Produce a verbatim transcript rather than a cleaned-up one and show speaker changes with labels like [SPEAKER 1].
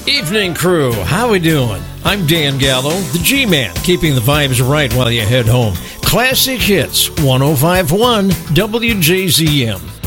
[SPEAKER 1] Evening crew, how we doing? I'm Dan Gallo, the G-Man, keeping the vibes right while you head home. Classic Hits, one oh five point one W J Z M.